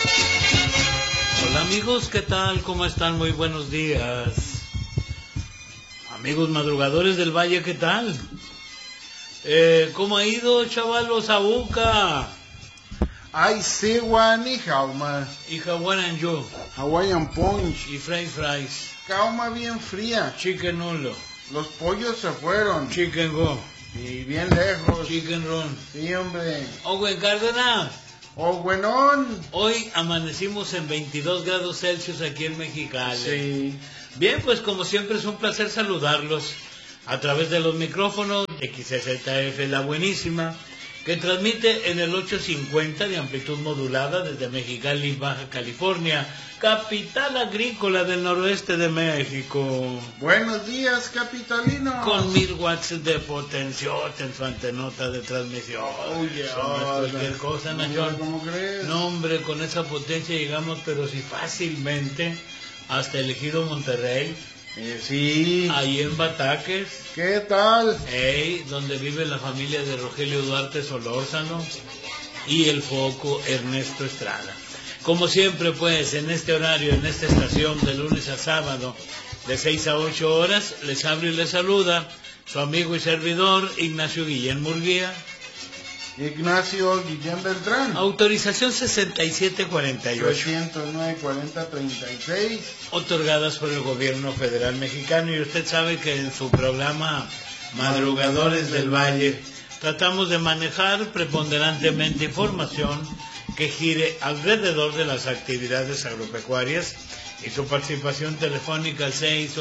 Hola amigos, ¿qué tal? ¿Cómo están? Muy buenos días. Amigos madrugadores del Valle, ¿qué tal? ¿Cómo ha ido, chavalos, a Buca? Ay, sí, Wani, Jauma. Y Hawaiian yo. Hawaiian Punch. Y fries. Jauma bien fría. Chicken nulo. Los pollos se fueron. Chicken go. Y bien lejos. Chicken run. Sí, hombre. Owen Cárdenas. Oh, buenón. Hoy amanecimos en 22 grados Celsius aquí en Mexicali. Sí. Bien, pues como siempre es un placer saludarlos a través de los micrófonos de XZF La Buenísima, que transmite en el 850 de amplitud modulada desde Mexicali, Baja California, capital agrícola del noroeste de México. Buenos días, capitalinos. Con 1000 watts de potenciote en su antenota de transmisión. Cualquier cosa, Nachón. ¿Cómo crees? No, hombre, con esa potencia llegamos, pero sí fácilmente, hasta el Ejido Monterrey. Sí. Ahí en Bataques. ¿Qué tal? Donde vive la familia de Rogelio Duarte Solórzano y el foco Ernesto Estrada. Como siempre, pues, en este horario, en esta estación, de lunes a sábado, de 6 a 8 horas, les abre y les saluda su amigo y servidor, Ignacio Guillén Murguía. Ignacio Guillén Beltrán. Autorización 6748. 309-4036. Otorgadas por el gobierno federal mexicano. Y usted sabe que en su programa Madrugadores del Valle tratamos de manejar preponderantemente información que gire alrededor de las actividades agropecuarias y su participación telefónica al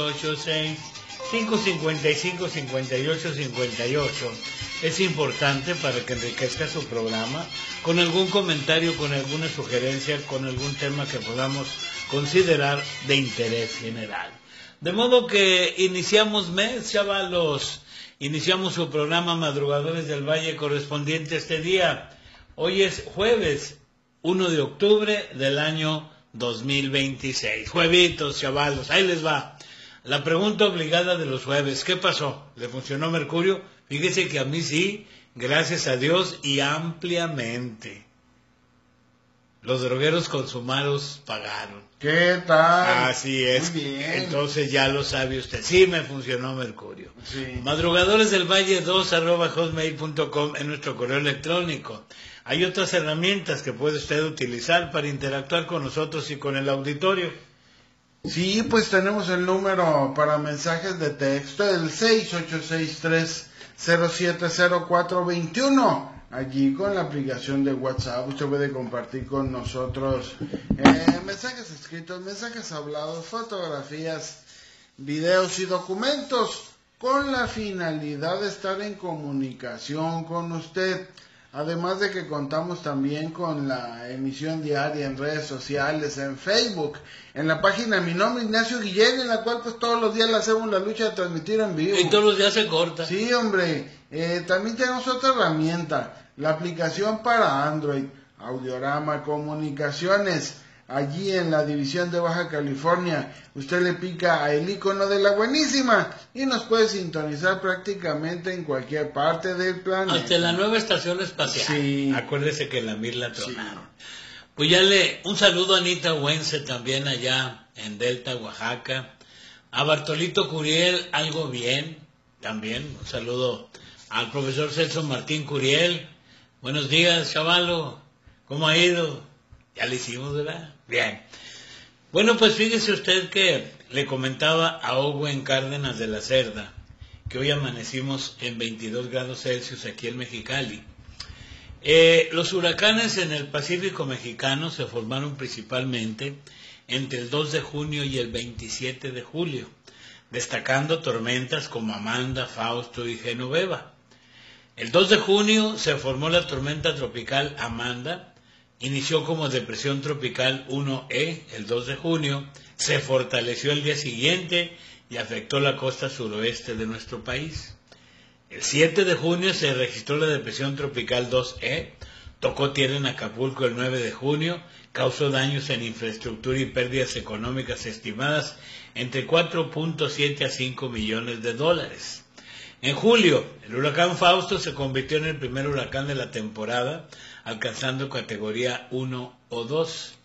686-555-5858 es importante para que enriquezca su programa con algún comentario, con alguna sugerencia, con algún tema que podamos considerar de interés general. De modo que iniciamos mes, chavalos, iniciamos su programa Madrugadores del Valle correspondiente a este día. Hoy es jueves 1 de octubre del año 2026. Juevitos, chavalos, ahí les va. La pregunta obligada de los jueves, ¿qué pasó? ¿Le funcionó Mercurio? Fíjese que a mí sí, gracias a Dios y ampliamente. Los drogueros consumados pagaron. ¿Qué tal? Así es. Muy bien. Entonces ya lo sabe usted. Sí me funcionó Mercurio. Sí. Madrugadores del Valle 2@hotmail.com en nuestro correo electrónico. Hay otras herramientas que puede usted utilizar para interactuar con nosotros y con el auditorio. Sí, pues tenemos el número para mensajes de texto, el 6863-070421. Allí con la aplicación de WhatsApp usted puede compartir con nosotros mensajes escritos, mensajes hablados, fotografías, videos y documentos con la finalidad de estar en comunicación con usted. Además de que contamos también con la emisión diaria en redes sociales, en Facebook, en la página Mi Nombre Ignacio Guillén, en la cual pues todos los días le hacemos la lucha de transmitir en vivo. Y todos los días se corta. Sí, hombre. También tenemos otra herramienta, la aplicación para Android, Audiorama Comunicaciones. Allí en la división de Baja California, usted le pica a el icono de La Buenísima y nos puede sintonizar prácticamente en cualquier parte del planeta. Hasta la nueva estación espacial. Sí. Acuérdese que la Mir la tronaron. Sí. Pues un saludo a Anita Wense también allá en Delta, Oaxaca. A Bartolito Curiel, algo bien, también. Un saludo al profesor Celso Martín Curiel. Buenos días, chavalo. ¿Cómo ha ido? Ya le hicimos, ¿verdad? Bien. Bueno, pues fíjese usted que le comentaba a Owen Cárdenas de la Cerda que hoy amanecimos en 22 grados Celsius aquí en Mexicali. Los huracanes en el Pacífico mexicano se formaron principalmente entre el 2 de junio y el 27 de julio, destacando tormentas como Amanda, Fausto y Genoveva. El 2 de junio se formó la tormenta tropical Amanda. Inició como depresión tropical 1E el 2 de junio, se fortaleció el día siguiente y afectó la costa suroeste de nuestro país. El 7 de junio se registró la depresión tropical 2E, tocó tierra en Acapulco el 9 de junio, causó daños en infraestructura y pérdidas económicas estimadas entre 4.7 a 5 millones de dólares. En julio, el huracán Fausto se convirtió en el primer huracán de la temporada, alcanzando categoría 1 o 2.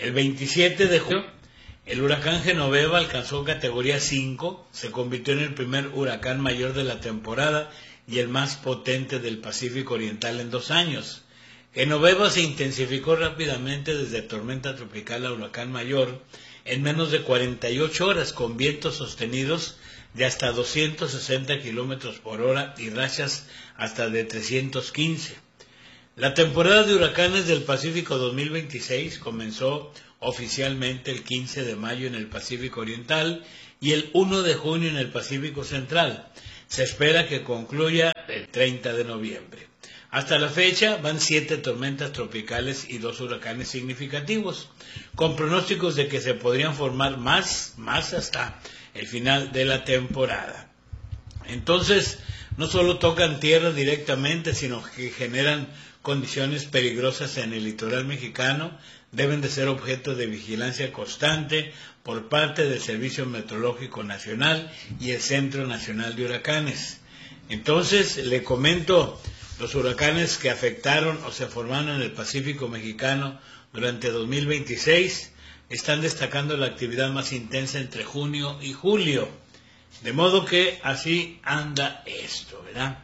El 27 de julio, el huracán Genoveva alcanzó categoría 5, se convirtió en el primer huracán mayor de la temporada y el más potente del Pacífico Oriental en 2 años. Genoveva se intensificó rápidamente desde tormenta tropical a huracán mayor en menos de 48 horas, con vientos sostenidos de hasta 260 kilómetros por hora y rachas hasta de 315. La temporada de huracanes del Pacífico 2026 comenzó oficialmente el 15 de mayo en el Pacífico Oriental y el 1 de junio en el Pacífico Central. Se espera que concluya el 30 de noviembre. Hasta la fecha van 7 tormentas tropicales y 2 huracanes significativos, con pronósticos de que se podrían formar más hasta el final de la temporada. Entonces, no solo tocan tierra directamente, sino que generan condiciones peligrosas en el litoral mexicano, deben de ser objeto de vigilancia constante por parte del Servicio Meteorológico Nacional y el Centro Nacional de Huracanes. Entonces, le comento los huracanes que afectaron o se formaron en el Pacífico mexicano durante 2026, están destacando la actividad más intensa entre junio y julio. De modo que así anda esto, ¿verdad?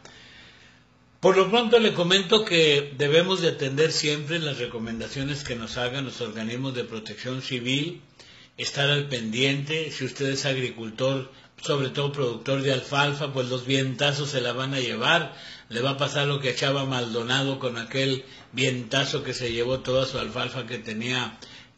Por lo pronto le comento que debemos de atender siempre las recomendaciones que nos hagan los organismos de protección civil, estar al pendiente. Si usted es agricultor, sobre todo productor de alfalfa, pues los vientazos se la van a llevar. Le va a pasar lo que a Chava Maldonado con aquel vientazo que se llevó toda su alfalfa que tenía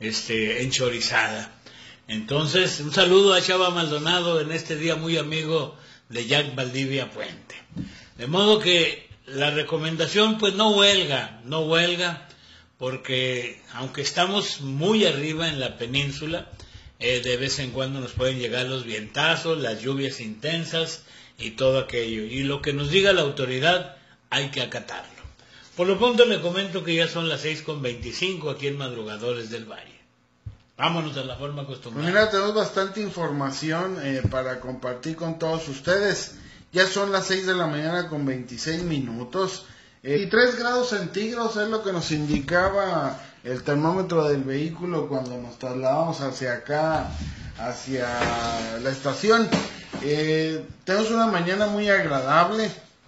enchorizada. Entonces, un saludo a Chava Maldonado en este día muy amigo de Jack Valdivia Puente. De modo que la recomendación pues no huelga, porque aunque estamos muy arriba en la península, de vez en cuando nos pueden llegar los vientazos, las lluvias intensas y todo aquello. Y lo que nos diga la autoridad hay que acatarlo. Por lo pronto le comento que ya son las 6:25 aquí en Madrugadores del Valle. Vámonos a la forma acostumbrada. Pues mira, tenemos bastante información para compartir con todos ustedes. Ya son las 6 de la mañana con 26 minutos. Y 3 grados centígrados es lo que nos indicaba el termómetro del vehículo cuando nos trasladamos hacia acá, hacia la estación. Tenemos una mañana muy agradable,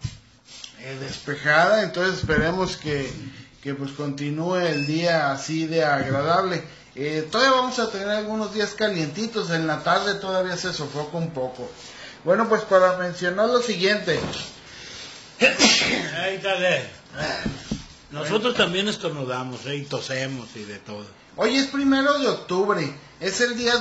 despejada, entonces esperemos que pues continúe el día así de agradable. Todavía vamos a tener algunos días calientitos, en la tarde todavía se sofoca un poco. Bueno, pues para mencionar lo siguiente. Ahí dale. Nosotros también estornudamos y tosemos y de todo. Hoy es 1 de octubre, es el día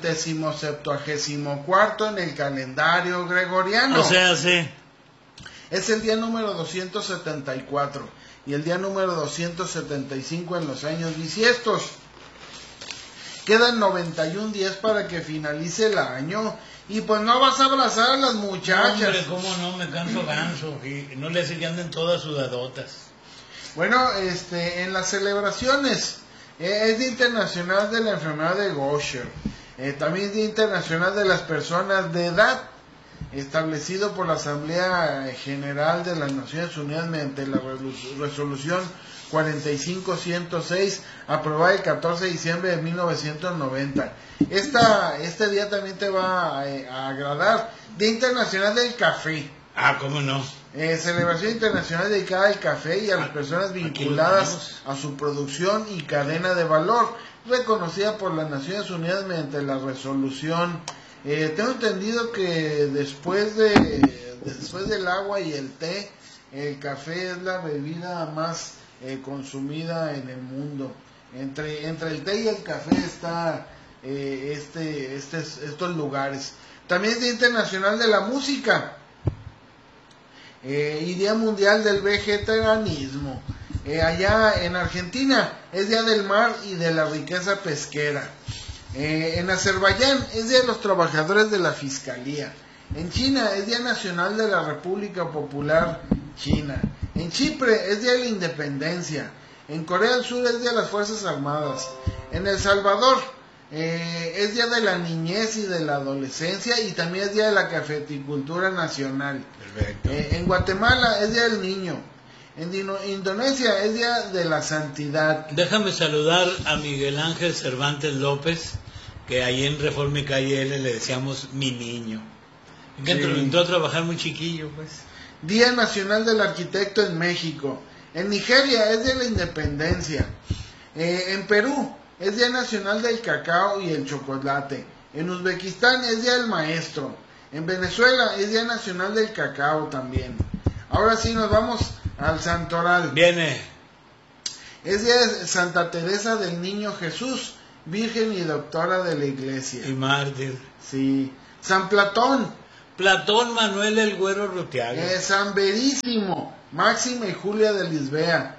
274 en el calendario gregoriano. O sea, sí. Es el día número 274 y el día número 275 en los años bisiestos. Quedan 91 días para que finalice el año y pues no vas a abrazar a las muchachas. Hombre, cómo no, me canso ganso y no le hace que anden todas sudadotas. Bueno, en las celebraciones es Día Internacional de la Enfermedad de Gaucher, también es Día Internacional de las Personas de Edad, establecido por la Asamblea General de las Naciones Unidas mediante la resolución 45-106, aprobada el 14 de diciembre de 1990. Este día también te va a agradar. Día Internacional del Café. Ah, cómo no. Celebración internacional dedicada al café y a las personas vinculadas a su producción y cadena de valor, reconocida por las Naciones Unidas mediante la resolución. Tengo entendido que después del agua y el té, el café es la bebida más consumida en el mundo. Entre el té y el café está estos lugares. También es Día Internacional de la Música. Y Día Mundial del Vegetarianismo. Allá en Argentina es Día del Mar y de la Riqueza Pesquera. En Azerbaiyán es Día de los Trabajadores de la Fiscalía. En China es Día Nacional de la República Popular China. En Chipre es Día de la Independencia. En Corea del Sur es Día de las Fuerzas Armadas. En El Salvador es Día de la Niñez y de la Adolescencia y también es Día de la Cafeticultura Nacional. Perfecto. En Guatemala es Día del Niño. En Indonesia es Día de la Santidad. Déjame saludar a Miguel Ángel Cervantes López, que ahí en Reforma y Calle L le decíamos mi niño. Que entró a trabajar muy chiquillo, pues. Día Nacional del Arquitecto en México. En Nigeria es Día de la Independencia. En Perú es Día Nacional del Cacao y el Chocolate. En Uzbekistán es Día del Maestro. En Venezuela es Día Nacional del Cacao también. Ahora sí nos vamos al santoral. Viene. Es Día de Santa Teresa del Niño Jesús, Virgen y Doctora de la Iglesia. Y mártir. Sí. San Platón. Platón Manuel el Güero Rutiaga. San Verísimo, Máxima y Julia de Lisbea,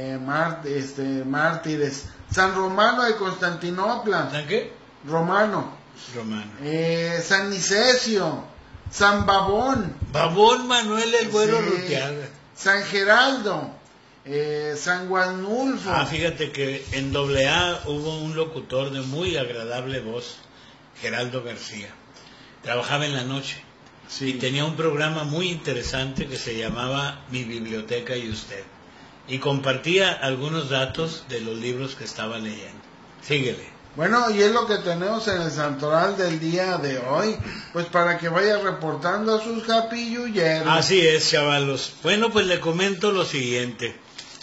mártires. San Romano de Constantinopla. ¿San qué? Romano. San Nicesio, San Babón. Babón Manuel el Güero Rutiaga. San Geraldo, San Guanulfo. Fíjate que en AA hubo un locutor de muy agradable voz, Geraldo García. Trabajaba en la noche. Sí. Y tenía un programa muy interesante que se llamaba Mi Biblioteca y Usted. Y compartía algunos datos de los libros que estaba leyendo. Síguele. Bueno, y es lo que tenemos en el santoral del día de hoy. Pues para que vaya reportando a sus japilluyeros. Así es, chavalos. Bueno, pues le comento lo siguiente.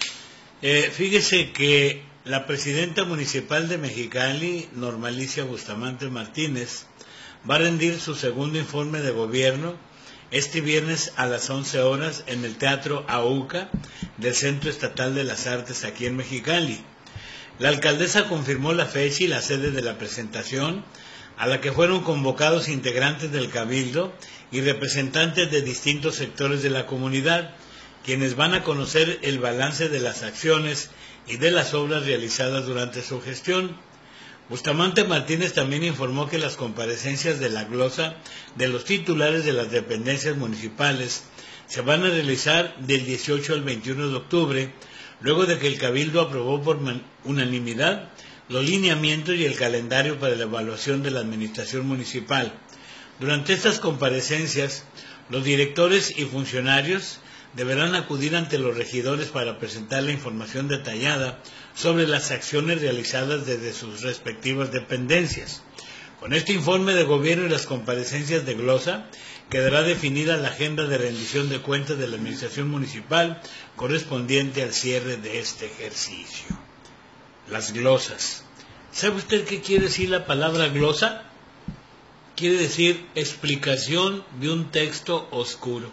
Fíjese que la presidenta municipal de Mexicali, Norma Alicia Bustamante Martínez, va a rendir su segundo informe de gobierno este viernes a las 11 horas en el Teatro AUCA del Centro Estatal de las Artes aquí en Mexicali. La alcaldesa confirmó la fecha y la sede de la presentación, a la que fueron convocados integrantes del Cabildo y representantes de distintos sectores de la comunidad, quienes van a conocer el balance de las acciones y de las obras realizadas durante su gestión. Bustamante Martínez también informó que las comparecencias de la glosa de los titulares de las dependencias municipales se van a realizar del 18 al 21 de octubre, luego de que el Cabildo aprobó por unanimidad los lineamientos y el calendario para la evaluación de la administración municipal. Durante estas comparecencias, los directores y funcionarios deberán acudir ante los regidores para presentar la información detallada sobre las acciones realizadas desde sus respectivas dependencias. Con este informe de gobierno y las comparecencias de glosa, quedará definida la agenda de rendición de cuentas de la administración municipal correspondiente al cierre de este ejercicio. Las glosas. ¿Sabe usted qué quiere decir la palabra glosa? Quiere decir explicación de un texto oscuro.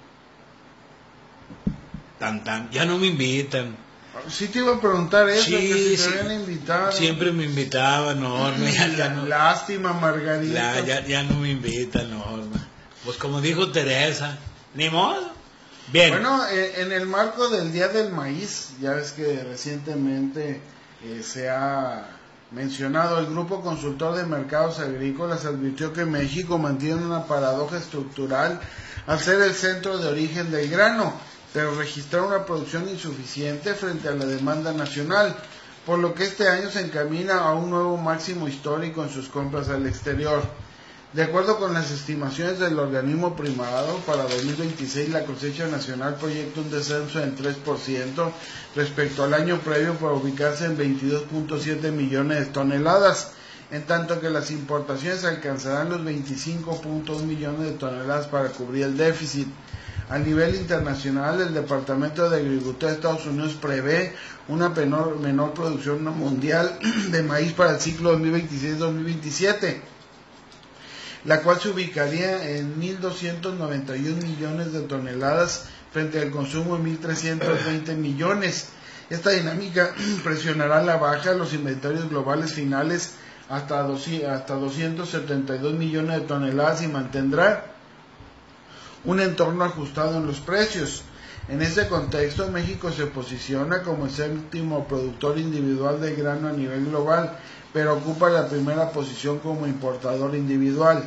Ya no me invitan. Sí te iba a preguntar eso, sí, que si te habían invitado. Siempre me invitaban, Norma. Lástima, Margarita. Ya no me invitan, Norma. Pues como dijo Teresa, ni modo. Bien. Bueno, en el marco del Día del Maíz, ya ves que recientemente se ha mencionado, el Grupo Consultor de Mercados Agrícolas advirtió que México mantiene una paradoja estructural al ser el centro de origen del grano, pero registrar una producción insuficiente frente a la demanda nacional, por lo que este año se encamina a un nuevo máximo histórico en sus compras al exterior. De acuerdo con las estimaciones del organismo primado, para 2026 la cosecha nacional proyecta un descenso en 3% respecto al año previo para ubicarse en 22.7 millones de toneladas, en tanto que las importaciones alcanzarán los 25.1 millones de toneladas para cubrir el déficit. A nivel internacional, el Departamento de Agricultura de Estados Unidos prevé una menor producción mundial de maíz para el ciclo 2026-2027, la cual se ubicaría en 1.291 millones de toneladas frente al consumo de 1.320 millones. Esta dinámica presionará a la baja los inventarios globales finales hasta 272 millones de toneladas y mantendrá un entorno ajustado en los precios. En este contexto, México se posiciona como el séptimo productor individual de grano a nivel global, pero ocupa la primera posición como importador individual.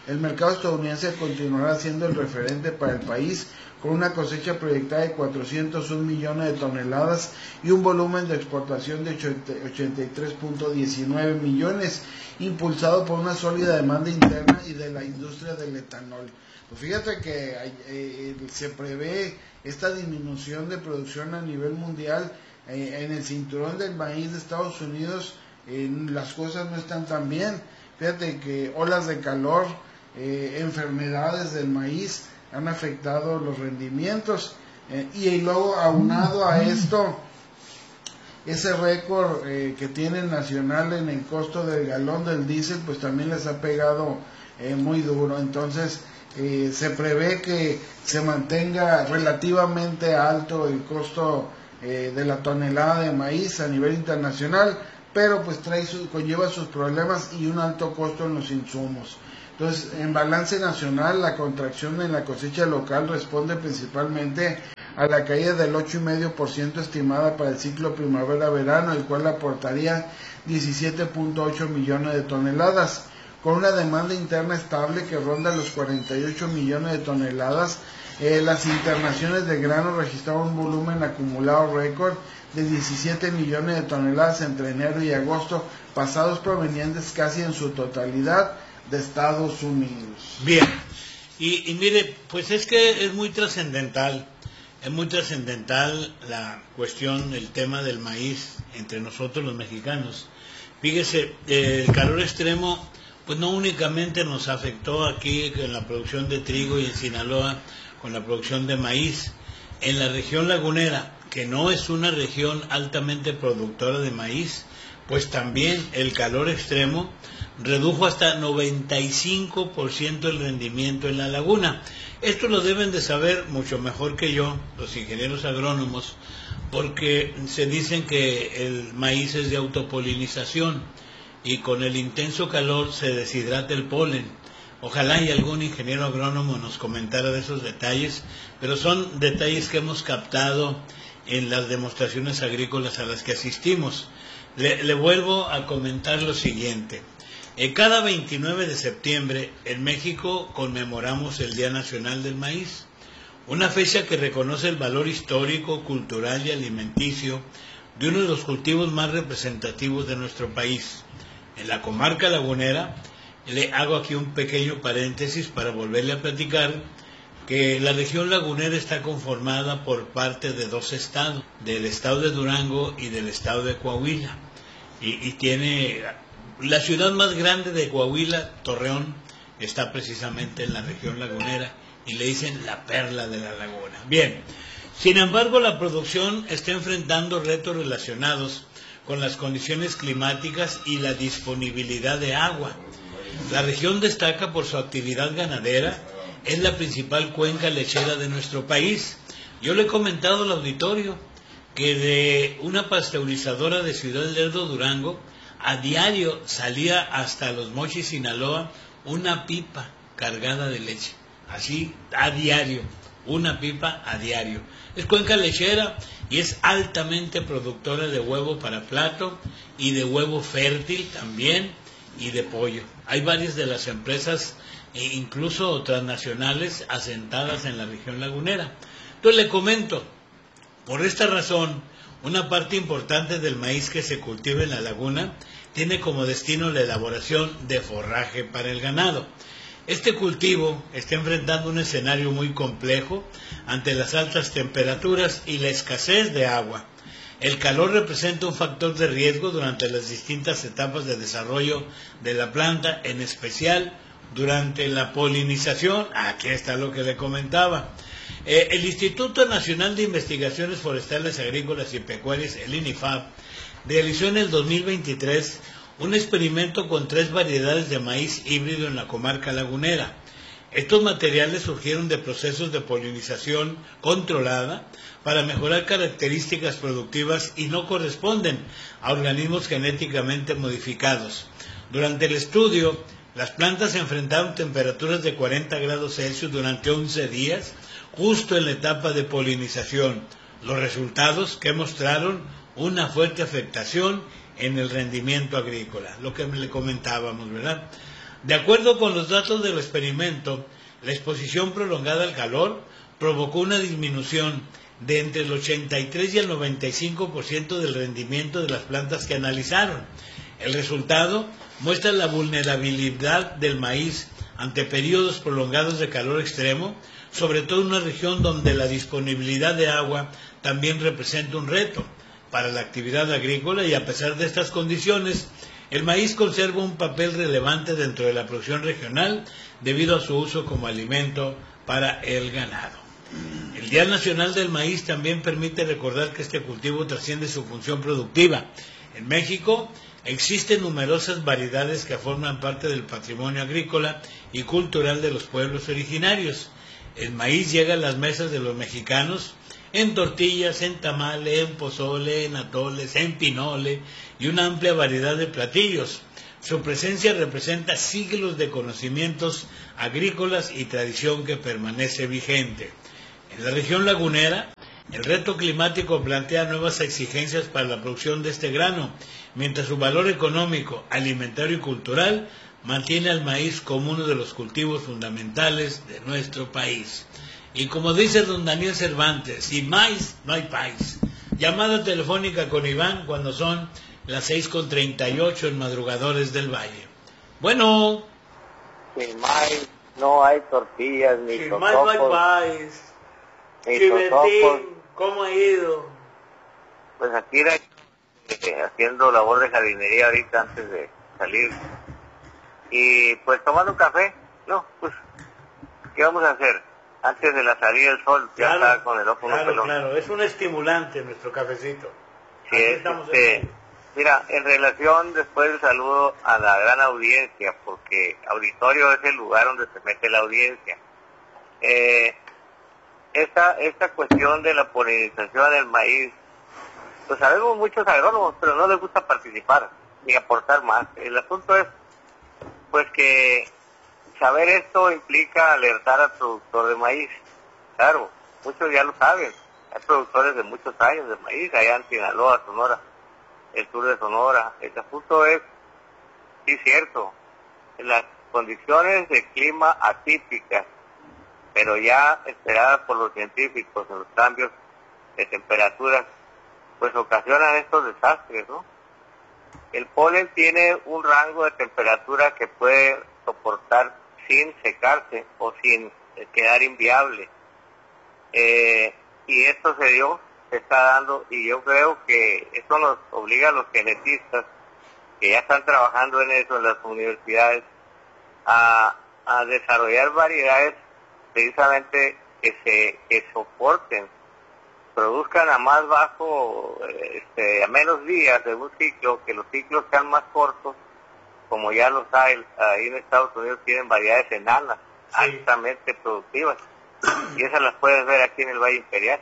El mercado estadounidense continuará siendo el referente para el país, con una cosecha proyectada de 401 millones de toneladas y un volumen de exportación de 83.19 millones, impulsado por una sólida demanda interna y de la industria del etanol. Pues fíjate que se prevé esta disminución de producción a nivel mundial. En el cinturón del maíz de Estados Unidos las cosas no están tan bien. Fíjate que olas de calor, enfermedades del maíz han afectado los rendimientos, y luego aunado a esto ese récord que tiene el nacional en el costo del galón del diésel, pues también les ha pegado muy duro. Entonces se prevé que se mantenga relativamente alto el costo de la tonelada de maíz a nivel internacional, pero pues conlleva sus problemas y un alto costo en los insumos. Entonces, en balance nacional, la contracción en la cosecha local responde principalmente a la caída del 8,5% estimada para el ciclo primavera-verano, el cual aportaría 17.8 millones de toneladas. Con una demanda interna estable que ronda los 48 millones de toneladas, las internaciones de grano registraron un volumen acumulado récord de 17 millones de toneladas entre enero y agosto pasados, provenientes casi en su totalidad de Estados Unidos. Bien, y mire, pues es que es muy trascendental la cuestión, el tema del maíz entre nosotros los mexicanos. Fíjese, el calor extremo pues no únicamente nos afectó aquí en la producción de trigo y en Sinaloa con la producción de maíz. En la región lagunera, que no es una región altamente productora de maíz, pues también el calor extremo redujo hasta 95% el rendimiento en la laguna. Esto lo deben de saber mucho mejor que yo, los ingenieros agrónomos, porque se dicen que el maíz es de autopolinización y con el intenso calor se deshidrata el polen. Ojalá y algún ingeniero agrónomo nos comentara de esos detalles, pero son detalles que hemos captado en las demostraciones agrícolas a las que asistimos. Le vuelvo a comentar lo siguiente. Cada 29 de septiembre en México conmemoramos el Día Nacional del Maíz, una fecha que reconoce el valor histórico, cultural y alimenticio de uno de los cultivos más representativos de nuestro país. En la comarca lagunera, le hago aquí un pequeño paréntesis para volverle a platicar que la región lagunera está conformada por parte de dos estados, del estado de Durango y del estado de Coahuila, y tiene la ciudad más grande de Coahuila, Torreón, está precisamente en la región lagunera y le dicen la perla de la laguna. Bien, sin embargo la producción está enfrentando retos relacionados con las condiciones climáticas y la disponibilidad de agua. La región destaca por su actividad ganadera, es la principal cuenca lechera de nuestro país. Yo le he comentado al auditorio que de una pasteurizadora de Ciudad Lerdo, Durango, a diario salía hasta Los Mochis, Sinaloa, una pipa cargada de leche. Así, a diario, una pipa a diario. Es cuenca lechera y es altamente productora de huevo para plato y de huevo fértil también y de pollo. Hay varias de las empresas, incluso transnacionales, asentadas en la región lagunera. Entonces le comento, por esta razón, una parte importante del maíz que se cultiva en la laguna tiene como destino la elaboración de forraje para el ganado. Este cultivo está enfrentando un escenario muy complejo ante las altas temperaturas y la escasez de agua. El calor representa un factor de riesgo durante las distintas etapas de desarrollo de la planta, en especial durante la polinización. Aquí está lo que le comentaba. El Instituto Nacional de Investigaciones Forestales, Agrícolas y Pecuarias, el INIFAP, realizó en el 2023 un experimento con 3 variedades de maíz híbrido en la comarca lagunera. Estos materiales surgieron de procesos de polinización controlada para mejorar características productivas y no corresponden a organismos genéticamente modificados. Durante el estudio, las plantas enfrentaron temperaturas de 40 grados Celsius durante 11 días, justo en la etapa de polinización. Los resultados que mostraron una fuerte afectación en el rendimiento agrícola, lo que le comentábamos, ¿verdad? De acuerdo con los datos del experimento, la exposición prolongada al calor provocó una disminución de entre el 83 y el 95% del rendimiento de las plantas que analizaron. El resultado muestra la vulnerabilidad del maíz ante periodos prolongados de calor extremo, sobre todo en una región donde la disponibilidad de agua también representa un reto para la actividad agrícola, y a pesar de estas condiciones, el maíz conserva un papel relevante dentro de la producción regional debido a su uso como alimento para el ganado. El Día Nacional del Maíz también permite recordar que este cultivo trasciende su función productiva. En México existen numerosas variedades que forman parte del patrimonio agrícola y cultural de los pueblos originarios. El maíz llega a las mesas de los mexicanos en tortillas, en tamale, en pozole, en atoles, en pinole y una amplia variedad de platillos. Su presencia representa siglos de conocimientos agrícolas y tradición que permanece vigente. En la región lagunera, el reto climático plantea nuevas exigencias para la producción de este grano, mientras su valor económico, alimentario y cultural mantiene al maíz como uno de los cultivos fundamentales de nuestro país. Y como dice don Daniel Cervantes, sin maíz no hay país. Llamada telefónica con Iván cuando son las 6:38 en Madrugadores del Valle. Bueno. Sin maíz no hay tortillas, ni sin totopos. Sin maíz no hay país. Chivetín, ¿cómo ha ido? Pues aquí haciendo labor de jardinería ahorita antes de salir. Y pues tomando un café. No, pues, ¿qué vamos a hacer? Antes de la salida del sol, claro, ya está con el ojo claro, pelón. Claro, es un estimulante nuestro cafecito. Sí, mira, en relación, después del saludo a la gran audiencia, porque auditorio es el lugar donde se mete la audiencia. Esta cuestión de la polinización del maíz, pues sabemos muchos agrónomos, pero no les gusta participar ni aportar más. El asunto es, pues, que saber esto implica alertar al productor de maíz. Claro, muchos ya lo saben. Hay productores de muchos años de maíz, allá en Sinaloa, Sonora, el sur de Sonora. El asunto es, sí, cierto, en las condiciones de clima atípicas, pero ya esperadas por los científicos en los cambios de temperaturas, pues ocasionan estos desastres, ¿no? El polen tiene un rango de temperatura que puede soportar sin secarse o sin quedar inviable. Y esto se está dando, y yo creo que esto nos obliga a los genetistas que ya están trabajando en eso en las universidades a desarrollar variedades precisamente que soporten, produzcan a más bajo, a menos días de un ciclo, que los ciclos sean más cortos, como ya los hay. Ahí en Estados Unidos tienen variedades enanas, sí, altamente productivas, y esas las puedes ver aquí en el Valle Imperial.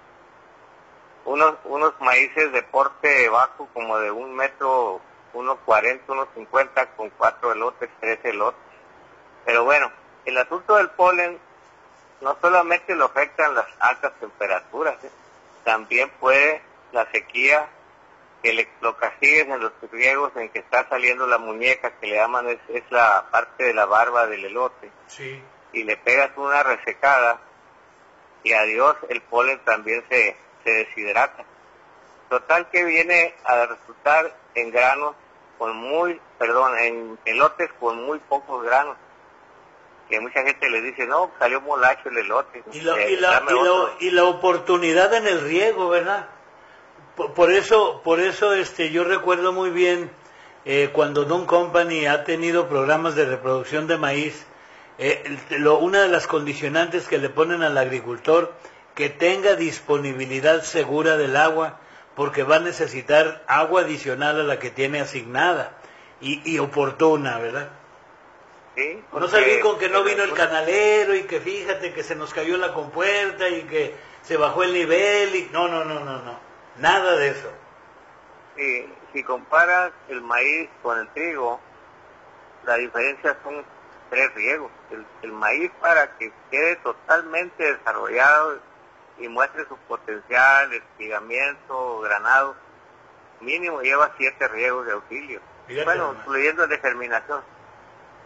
Unos maíces de porte bajo, como de 1 metro, 1.40, 1.50, con 4 elotes, 3 elotes. Pero bueno, el asunto del polen no solamente lo afectan las altas temperaturas, también puede la sequía, que lo castigues en los riegos en que está saliendo la muñeca, que le llaman, es la parte de la barba del elote, sí, y le pegas una resecada, y adiós, el polen también se deshidrata. Total que viene a resultar en granos en elotes con muy pocos granos, que mucha gente le dice, no, salió molacho el elote. Y la oportunidad en el riego, ¿verdad? Por eso yo recuerdo muy bien cuando Don Company ha tenido programas de reproducción de maíz, una de las condicionantes que le ponen al agricultor, que tenga disponibilidad segura del agua, porque va a necesitar agua adicional a la que tiene asignada y oportuna, ¿verdad? Sí, no salir con que no vino el canalero y que fíjate que se nos cayó la compuerta y que se bajó el nivel y no, nada de eso. Si comparas el maíz con el trigo, la diferencia son 3 riegos. El maíz, para que quede totalmente desarrollado y muestre su potencial, espigamiento, granado, mínimo lleva 7 riegos de auxilio. Fíjate, bueno, incluyendo el de germinación.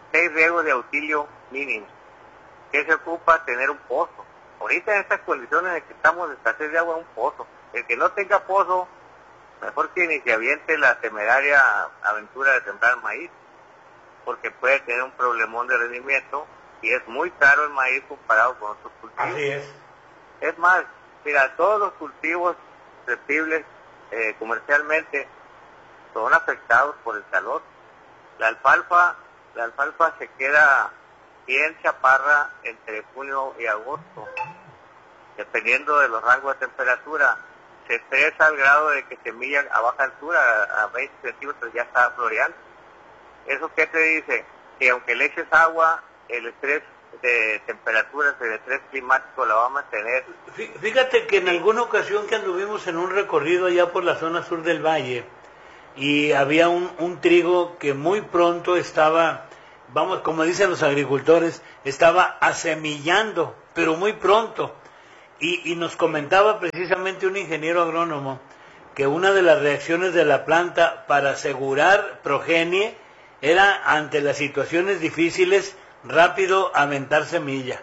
6 riegos de auxilio mínimo. ¿Qué se ocupa? Tener un pozo. Ahorita en estas condiciones en que estamos de escasez de agua, un pozo. El que no tenga pozo, mejor que ni se aviente la temeraria aventura de sembrar maíz, porque puede tener un problemón de rendimiento y es muy caro el maíz comparado con otros cultivos. Así es. Es más, mira, todos los cultivos susceptibles comercialmente son afectados por el calor. La alfalfa se queda bien chaparra entre junio y agosto, dependiendo de los rangos de temperatura. Se estresa al grado de que semilla a baja altura, a 20 centímetros, ya está floreando. ¿Eso qué te dice? Que aunque le eches agua, el estrés de temperaturas, el estrés climático la va a mantener. Fíjate que en alguna ocasión que anduvimos en un recorrido allá por la zona sur del valle, y había un trigo que muy pronto estaba, vamos, como dicen los agricultores, estaba asemillando, pero muy pronto. Y nos comentaba precisamente un ingeniero agrónomo que una de las reacciones de la planta para asegurar progenie era, ante las situaciones difíciles, rápido aventar semilla.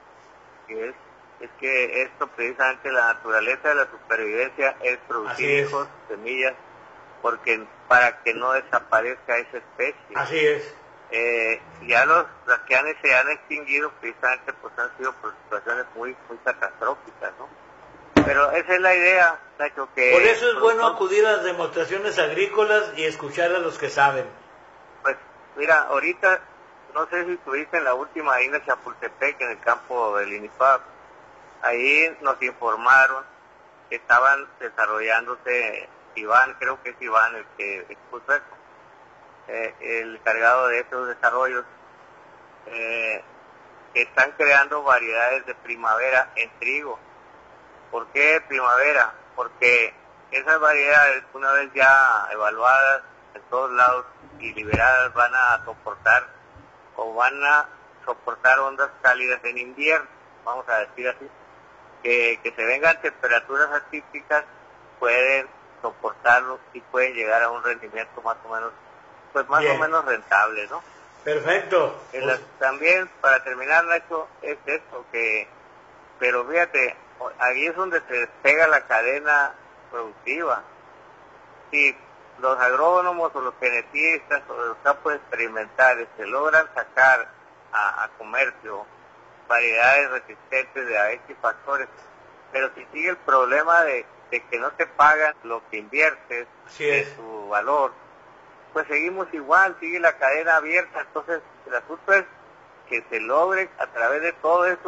Es que esto precisamente, la naturaleza de la supervivencia es producir hijos, semillas, porque para que no desaparezca esa especie. Así es. Ya las que se han extinguido precisamente pues han sido por situaciones muy catastróficas, ¿no? Pero esa es la idea, Nacho, que... Por eso es bueno acudir a las demostraciones agrícolas y escuchar a los que saben. Pues mira, ahorita, no sé si estuviste en la última ahí en Chapultepec, en el campo del INIFAP, ahí nos informaron que estaban desarrollándose, Iván, creo que es Iván el que expuso esto, el encargado de estos desarrollos, que están creando variedades de primavera en trigo. ¿Por qué primavera? Porque esas variedades, una vez ya evaluadas en todos lados y liberadas, van a soportar ondas cálidas en invierno, vamos a decir así, que se vengan temperaturas atípicas, pueden soportarlo y pueden llegar a un rendimiento más o menos rentable, ¿no? Perfecto. También, para terminar, Nacho, es esto pero fíjate, ahí es donde se despega la cadena productiva. Si los agrónomos o los genetistas o los campos experimentales se logran sacar a comercio variedades resistentes de X factores, pero si sigue el problema de que no te pagan lo que inviertes, su valor, pues seguimos igual, sigue la cadena abierta. Entonces el asunto es que se logre a través de todas estas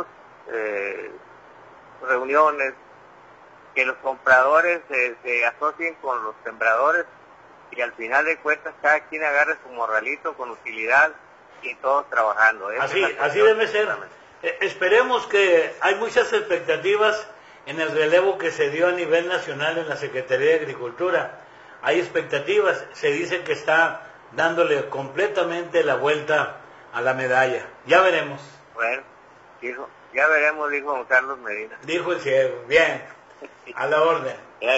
reuniones, que los compradores se asocien con los sembradores y al final de cuentas cada quien agarre su morralito con utilidad y todos trabajando. Así debe ser. Esperemos que hay muchas expectativas en el relevo que se dio a nivel nacional en la Secretaría de Agricultura. Hay expectativas, se dice que está dándole completamente la vuelta a la medalla. Ya veremos. Bueno, ya veremos, dijo don Carlos Medina. Dijo el ciego. Bien, a la orden.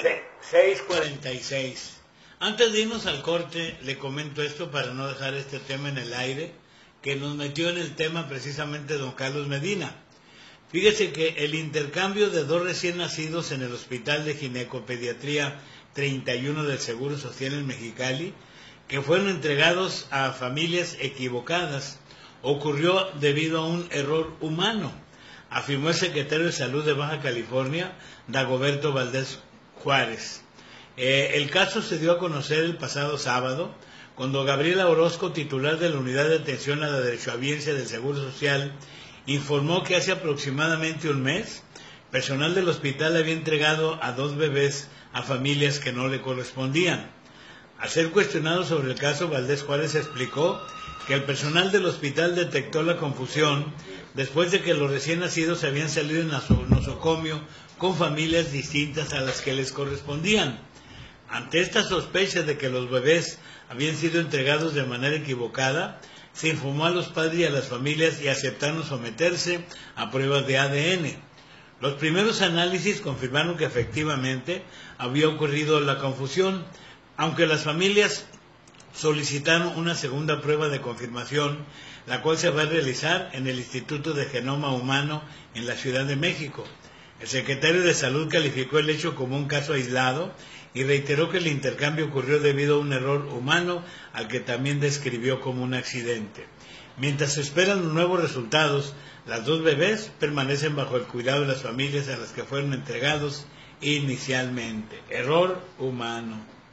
6:46. Antes de irnos al corte, le comento esto para no dejar este tema en el aire, que nos metió en el tema precisamente don Carlos Medina. Fíjese que el intercambio de 2 recién nacidos en el Hospital de Ginecopediatría 31 del Seguro Social en Mexicali, que fueron entregados a familias equivocadas, ocurrió debido a un error humano, afirmó el secretario de Salud de Baja California, Dagoberto Valdés Juárez. El caso se dio a conocer el pasado sábado, cuando Gabriela Orozco, titular de la Unidad de Atención a la Derechohabiencia del Seguro Social, informó que hace aproximadamente un mes, personal del hospital había entregado a 2 bebés a familias que no le correspondían. Al ser cuestionado sobre el caso, Valdés Juárez explicó que el personal del hospital detectó la confusión después de que los recién nacidos habían salido en nosocomio con familias distintas a las que les correspondían. Ante esta sospecha de que los bebés habían sido entregados de manera equivocada, se informó a los padres y a las familias y aceptaron someterse a pruebas de ADN. Los primeros análisis confirmaron que efectivamente había ocurrido la confusión, aunque las familias solicitaron una segunda prueba de confirmación, la cual se va a realizar en el Instituto de Genoma Humano en la Ciudad de México. El secretario de Salud calificó el hecho como un caso aislado y reiteró que el intercambio ocurrió debido a un error humano, al que también describió como un accidente. Mientras se esperan los nuevos resultados, las dos bebés permanecen bajo el cuidado de las familias a las que fueron entregados inicialmente. Error humano.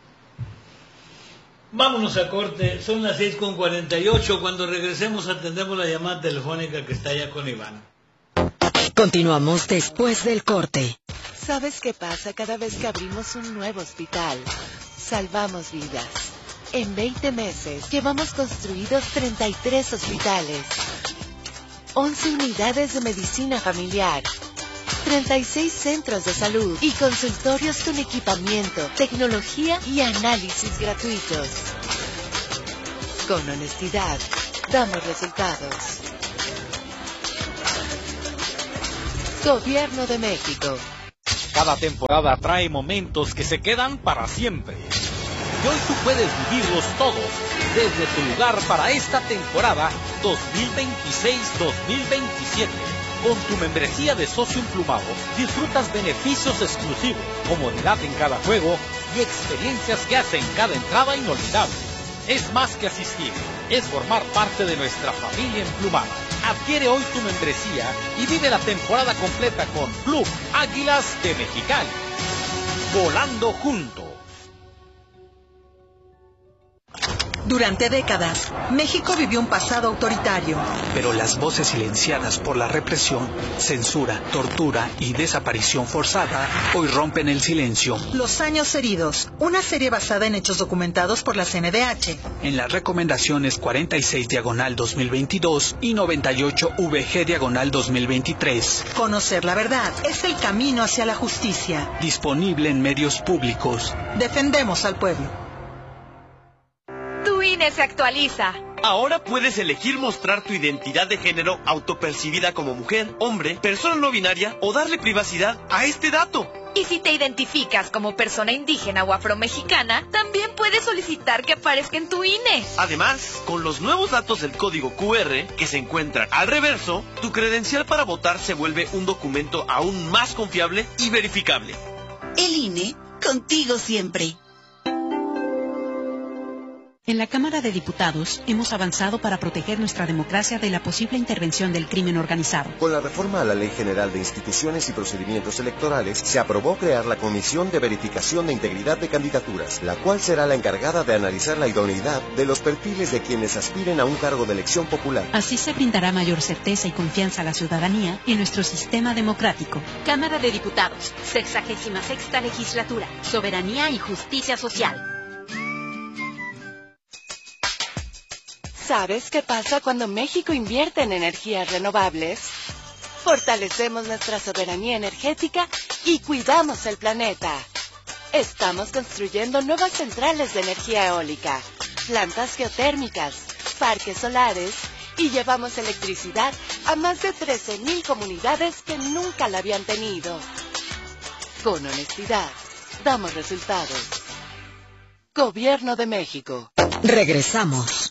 Vámonos a corte, son las 6:48. Cuando regresemos atendemos la llamada telefónica que está ya con Iván. Continuamos después del corte. ¿Sabes qué pasa cada vez que abrimos un nuevo hospital? Salvamos vidas. En 20 meses llevamos construidos 33 hospitales, 11 unidades de medicina familiar, 36 centros de salud y consultorios con equipamiento, tecnología y análisis gratuitos. Con honestidad, damos resultados. Gobierno de México. Cada temporada trae momentos que se quedan para siempre. Y hoy tú puedes vivirlos todos desde tu lugar para esta temporada 2026-2027. Con tu membresía de socio emplumado disfrutas beneficios exclusivos, comodidad en cada juego y experiencias que hacen cada entrada inolvidable. Es más que asistir, es formar parte de nuestra familia emplumada. Adquiere hoy tu membresía y vive la temporada completa con Club Águilas de Mexicali. Volando juntos. Durante décadas, México vivió un pasado autoritario. Pero las voces silenciadas por la represión, censura, tortura y desaparición forzada hoy rompen el silencio. Los años heridos, una serie basada en hechos documentados por la CNDH. En las recomendaciones 46/2022 y 98-VG/2023. Conocer la verdad es el camino hacia la justicia. Disponible en medios públicos. Defendemos al pueblo. Tu INE se actualiza. Ahora puedes elegir mostrar tu identidad de género autopercibida como mujer, hombre, persona no binaria o darle privacidad a este dato. Y si te identificas como persona indígena o afromexicana, también puedes solicitar que aparezca en tu INE. Además, con los nuevos datos del código QR que se encuentran al reverso, tu credencial para votar se vuelve un documento aún más confiable y verificable. El INE, contigo siempre. En la Cámara de Diputados hemos avanzado para proteger nuestra democracia de la posible intervención del crimen organizado. Con la reforma a la Ley General de Instituciones y Procedimientos Electorales, se aprobó crear la Comisión de Verificación de Integridad de Candidaturas, la cual será la encargada de analizar la idoneidad de los perfiles de quienes aspiren a un cargo de elección popular. Así se brindará mayor certeza y confianza a la ciudadanía y en nuestro sistema democrático. Cámara de Diputados, 66ª Legislatura, Soberanía y Justicia Social. ¿Sabes qué pasa cuando México invierte en energías renovables? Fortalecemos nuestra soberanía energética y cuidamos el planeta. Estamos construyendo nuevas centrales de energía eólica, plantas geotérmicas, parques solares y llevamos electricidad a más de 13,000 comunidades que nunca la habían tenido. Con honestidad, damos resultados. Gobierno de México. Regresamos.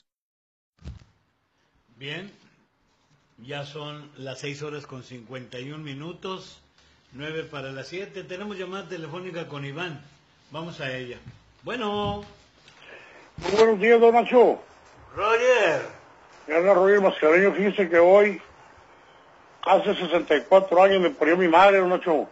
Bien, ya son las 6:51, 9 para las 7. Tenemos llamada telefónica con Iván. Vamos a ella. Bueno. Muy buenos días, don Nacho. Roger. Me habla Roger Mascareño. Fíjese que hoy, hace 64 años, me parió mi madre, don Nacho.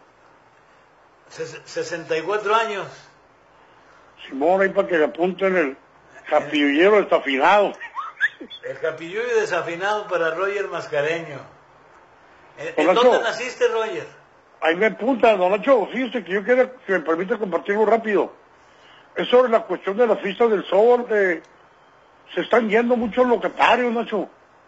64 años. Simón, ahí para que le apunten el capillullero desafinado. El capillullo desafinado para Roger Mascareño. ¿En dónde naciste, Roger? Ahí me apunta, don Nacho. Fíjese que yo quiero que me permita compartirlo rápido. Es sobre la cuestión de las fiestas del sol, que se están yendo muchos locatarios, Nacho,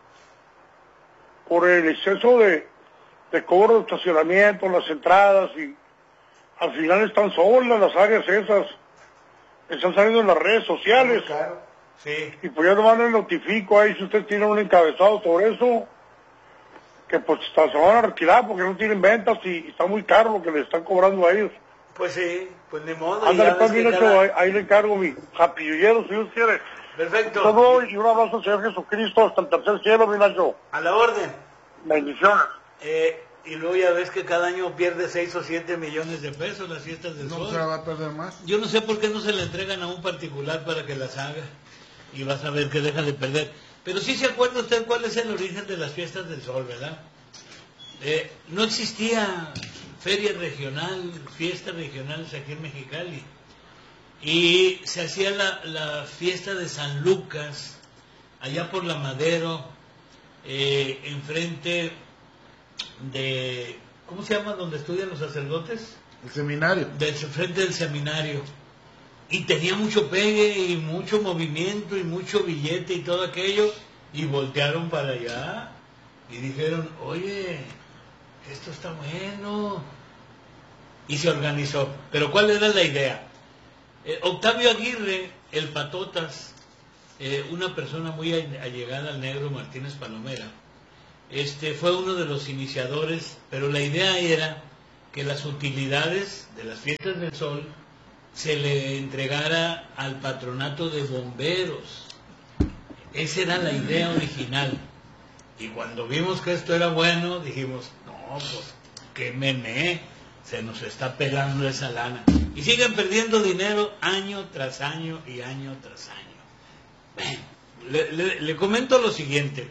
por el exceso de cobro de estacionamiento, las entradas, y al final están solas las áreas esas. Están saliendo en las redes sociales. Claro. Sí. Y pues yo nomás les notifico ahí, si ustedes tienen un encabezado sobre eso, que pues se van a retirar porque no tienen ventas y está muy caro lo que le están cobrando a ellos. Pues sí, pues ni modo. Ándale, pues, Nacho, ahí le encargo mi capillullero, si Dios quiere. Perfecto. Un saludo y un abrazo al Señor Jesucristo hasta el tercer cielo, mi Nacho. A la orden. Bendiciones. Y luego ya ves que cada año pierde 6 o 7 millones de pesos las fiestas del sol. ¿No se la va a perder más? Yo no sé por qué no se le entregan a un particular para que las haga. Y vas a ver que deja de perder. Pero sí se acuerda usted cuál es el origen de las fiestas del sol, ¿verdad? No existía feria regional, fiestas regionales aquí en Mexicali. Y se hacía la fiesta de San Lucas, allá por la Madero, enfrente de, ¿cómo se llama? ¿Donde estudian los sacerdotes? El seminario. Frente del seminario. Y tenía mucho pegue y mucho movimiento y mucho billete y todo aquello. Y voltearon para allá y dijeron, oye, esto está bueno. Y se organizó. Pero ¿cuál era la idea? Octavio Aguirre, el Patotas, una persona muy allegada al negro Martínez Palomera, fue uno de los iniciadores, pero la idea era que las utilidades de las fiestas del sol se le entregara al patronato de bomberos. Esa era la idea original. Y cuando vimos que esto era bueno, dijimos, no, pues, qué meme, se nos está pelando esa lana. Y siguen perdiendo dinero año tras año y año tras año. Le comento lo siguiente.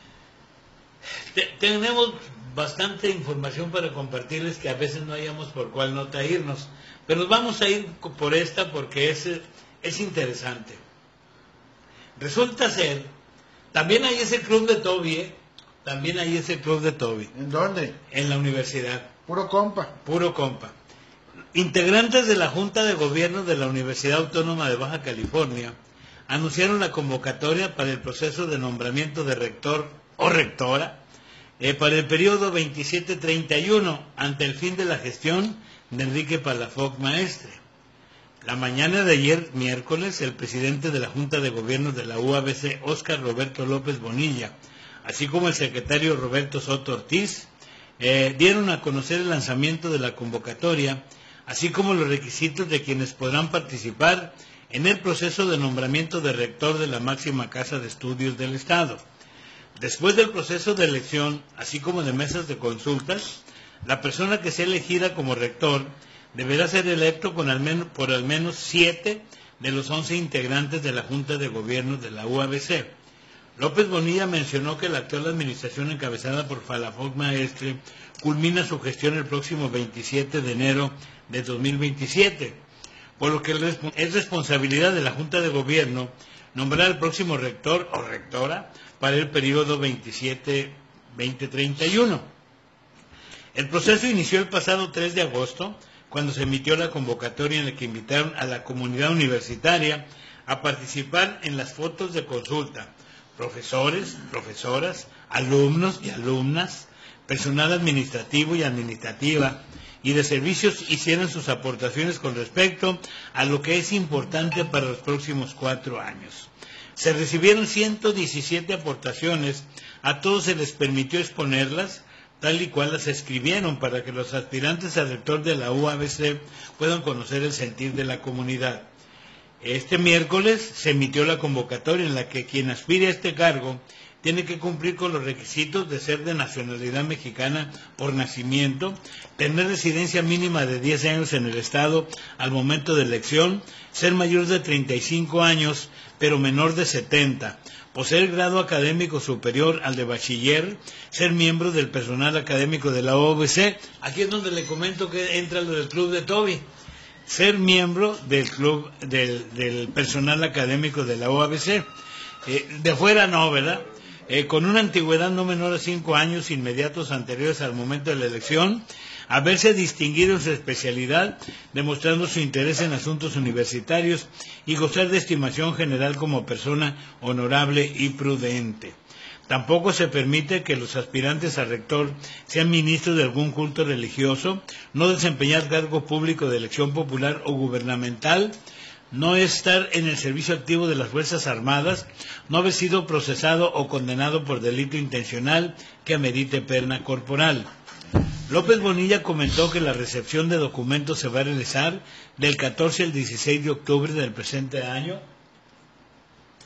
Tenemos bastante información para compartirles que a veces no hayamos por cuál nota irnos. Pero vamos a ir por esta porque es interesante. Resulta ser, también hay ese club de Toby, también hay ese club de Toby. ¿En dónde? En la universidad. Puro compa. Puro compa. Integrantes de la Junta de Gobierno de la Universidad Autónoma de Baja California anunciaron la convocatoria para el proceso de nombramiento de rector o rectora para el periodo 27-31 ante el fin de la gestión de Enrique Palafox Maestre. La mañana de ayer, miércoles, el presidente de la Junta de Gobierno de la UABC, Óscar Roberto López Bonilla, así como el secretario Roberto Soto Ortiz, dieron a conocer el lanzamiento de la convocatoria, así como los requisitos de quienes podrán participar en el proceso de nombramiento de rector de la máxima casa de estudios del Estado. Después del proceso de elección, así como de mesas de consultas, la persona que sea elegida como rector deberá ser electo por al menos 7 de los 11 integrantes de la Junta de Gobierno de la UABC. López Bonilla mencionó que la actual administración encabezada por Palafox Maestre culmina su gestión el próximo 27 de enero de 2027, por lo que es responsabilidad de la Junta de Gobierno nombrar al próximo rector o rectora para el periodo 27-2031. El proceso inició el pasado 3 de agosto, cuando se emitió la convocatoria en la que invitaron a la comunidad universitaria a participar en las fotos de consulta. Profesores, profesoras, alumnos y alumnas, personal administrativo y administrativa y de servicios hicieron sus aportaciones con respecto a lo que es importante para los próximos 4 años. Se recibieron 117 aportaciones, a todos se les permitió exponerlas, tal y cual las escribieron, para que los aspirantes a rector de la UABC puedan conocer el sentir de la comunidad. Este miércoles se emitió la convocatoria en la que quien aspire a este cargo tiene que cumplir con los requisitos de ser de nacionalidad mexicana por nacimiento, tener residencia mínima de 10 años en el Estado al momento de elección, ser mayor de 35 años, pero menor de 70, poseer grado académico superior al de bachiller, ser miembro del personal académico de la UABC. Aquí es donde le comento que entra lo del club de Toby. Ser miembro del club del personal académico de la UABC. De afuera no, ¿verdad? Con una antigüedad no menor a 5 años inmediatos anteriores al momento de la elección, haberse distinguido en su especialidad, demostrando su interés en asuntos universitarios y gozar de estimación general como persona honorable y prudente. Tampoco se permite que los aspirantes a rector sean ministros de algún culto religioso, no desempeñar cargo público de elección popular o gubernamental, no estar en el servicio activo de las Fuerzas Armadas, no haber sido procesado o condenado por delito intencional que amerite pena corporal. López Bonilla comentó que la recepción de documentos se va a realizar del 14 al 16 de octubre del presente año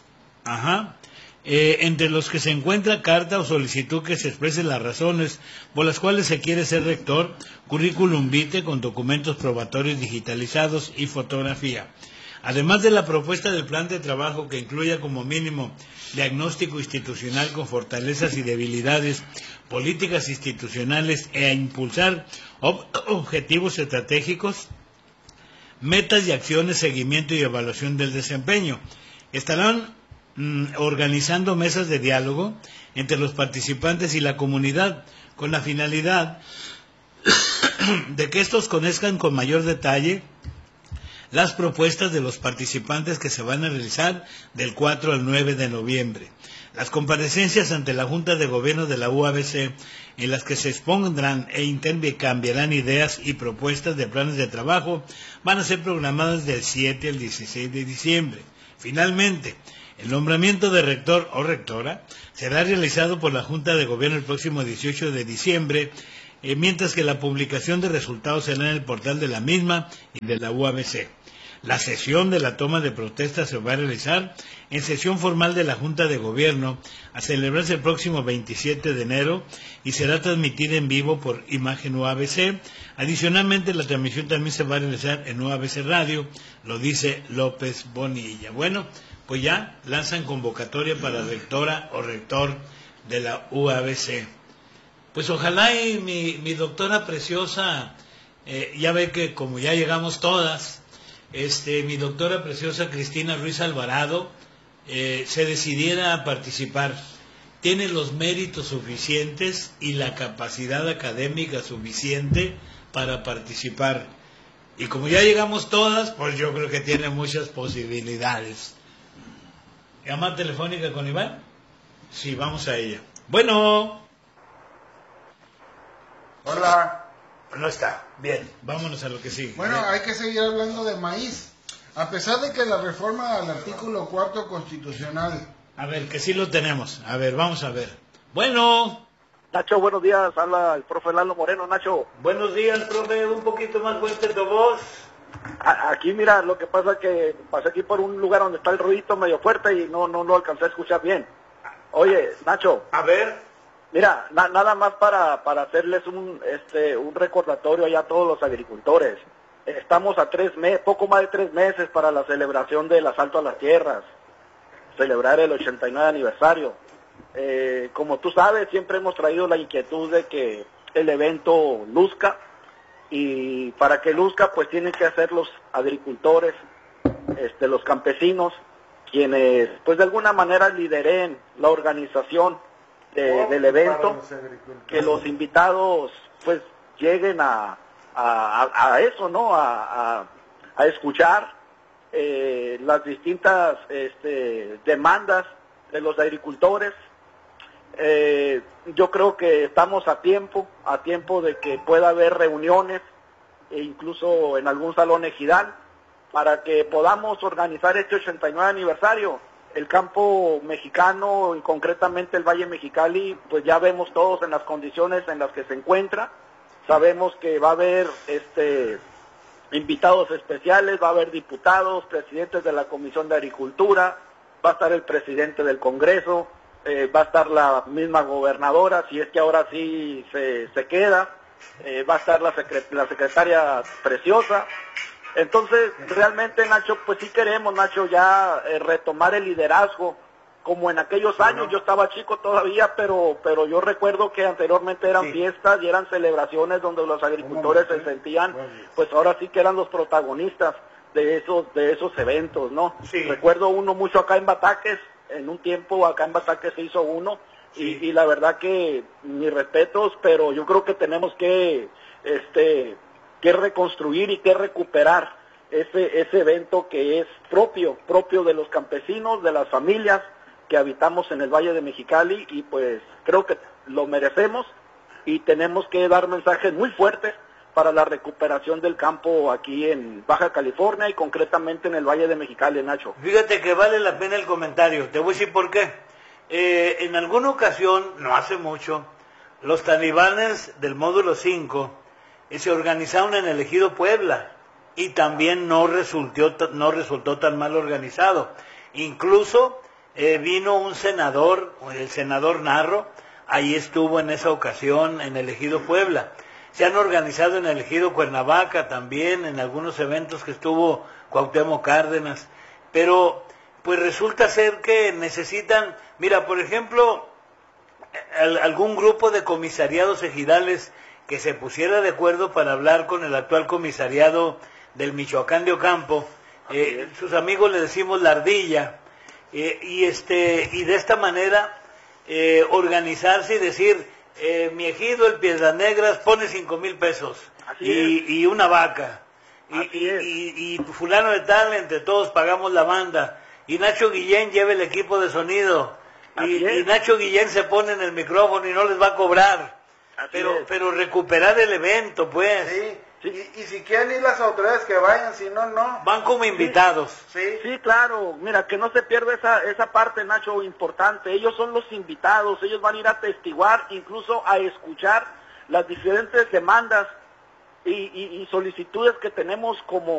Ajá. Entre los que se encuentra carta o solicitud que se expresen las razones por las cuales se quiere ser rector, currículum vitae con documentos probatorios digitalizados y fotografía. Además de la propuesta del plan de trabajo que incluya como mínimo diagnóstico institucional con fortalezas y debilidades, políticas institucionales e impulsar objetivos estratégicos, metas y acciones, seguimiento y evaluación del desempeño. Estarán organizando mesas de diálogo entre los participantes y la comunidad con la finalidad de que estos conozcan con mayor detalle las propuestas de los participantes que se van a realizar del 4 al 9 de noviembre. Las comparecencias ante la Junta de Gobierno de la UABC, en las que se expondrán e intercambiarán ideas y propuestas de planes de trabajo, van a ser programadas del 7 al 16 de diciembre. Finalmente, el nombramiento de rector o rectora será realizado por la Junta de Gobierno el próximo 18 de diciembre, mientras que la publicación de resultados será en el portal de la misma y de la UABC. La sesión de la toma de protesta se va a realizar en sesión formal de la Junta de Gobierno a celebrarse el próximo 27 de enero y será transmitida en vivo por Imagen UABC. Adicionalmente, la transmisión también se va a realizar en UABC Radio, lo dice López Bonilla. Bueno, pues ya lanzan convocatoria para rectora o rector de la UABC. Pues ojalá y mi doctora preciosa, ya ve que como ya llegamos todas, mi doctora preciosa Cristina Ruiz Alvarado se decidiera a participar. Tiene los méritos suficientes y la capacidad académica suficiente para participar. Y como ya llegamos todas, pues yo creo que tiene muchas posibilidades. ¿Llamada telefónica con Iván? Sí, vamos a ella. Bueno. Hola. No está. Bien, vámonos a lo que sigue. Bueno, hay que seguir hablando de maíz. A pesar de que la reforma al artículo 4 constitucional... A ver, que sí lo tenemos. A ver, vamos a ver. Bueno. Nacho, buenos días. Habla el profe Lalo Moreno, Nacho. Buenos días, profe. Un poquito más fuerte tu voz. Aquí, mira, lo que pasa es que pasé aquí por un lugar donde está el ruidito medio fuerte y no lo alcancé a escuchar bien. Oye, Nacho. A ver. Mira, nada más para hacerles un recordatorio allá a todos los agricultores. Estamos a poco más de 3 meses para la celebración del asalto a las tierras, celebrar el 89 aniversario. Como tú sabes, siempre hemos traído la inquietud de que el evento luzca, y para que luzca pues tienen que hacer los agricultores, los campesinos, quienes pues de alguna manera lideren la organización del evento, que los invitados pues lleguen a eso, ¿no? A escuchar las distintas demandas de los agricultores. Yo creo que estamos a tiempo de que pueda haber reuniones, e incluso en algún salón ejidal, para que podamos organizar este 89 aniversario. El campo mexicano, y concretamente el Valle Mexicali, pues ya vemos todos en las condiciones en las que se encuentra. Sabemos que va a haber invitados especiales, va a haber diputados, presidentes de la Comisión de Agricultura, va a estar el presidente del Congreso, va a estar la misma gobernadora, si es que ahora sí se queda, va a estar la secretaria Preciosa. Entonces, realmente, Nacho, pues sí queremos, Nacho, ya retomar el liderazgo, como en aquellos años. Yo estaba chico todavía, pero yo recuerdo que anteriormente eran fiestas y eran celebraciones donde los agricultores se sentían, pues ahora sí que eran los protagonistas de esos eventos, ¿no? Sí. Recuerdo uno mucho acá en Bataques, en un tiempo acá en Bataques se hizo uno, y la verdad que mis respetos, pero yo creo que tenemos que reconstruir y que recuperar ese evento que es propio de los campesinos, de las familias que habitamos en el Valle de Mexicali, y pues creo que lo merecemos y tenemos que dar mensajes muy fuertes para la recuperación del campo aquí en Baja California y concretamente en el Valle de Mexicali, Nacho. Fíjate que vale la pena el comentario, te voy a decir por qué. En alguna ocasión, no hace mucho, los talibanes del módulo 5 se organizaron en el Ejido Puebla y también no resultó tan mal organizado. Incluso vino un senador, el senador Narro, ahí estuvo en esa ocasión en el Ejido Puebla. Se han organizado en el Ejido Cuernavaca también, en algunos eventos que estuvo Cuauhtémoc Cárdenas, pero pues resulta ser que necesitan, mira, por ejemplo, algún grupo de comisariados ejidales que se pusiera de acuerdo para hablar con el actual comisariado del Michoacán de Ocampo, sus amigos le decimos la ardilla, y de esta manera organizarse y decir, mi ejido, el Piedras Negras, pone 5,000 pesos y una vaca, y fulano de tal, entre todos pagamos la banda, y Nacho Guillén lleva el equipo de sonido, y Nacho Guillén se pone en el micrófono y no les va a cobrar, pero recuperar el evento, pues. Sí. Y si quieren ir las autoridades que vayan, si no, no. Van como invitados. Sí, claro. Mira, que no se pierda esa parte, Nacho, importante. Ellos son los invitados, ellos van a ir a atestiguar, incluso a escuchar las diferentes demandas y solicitudes que tenemos como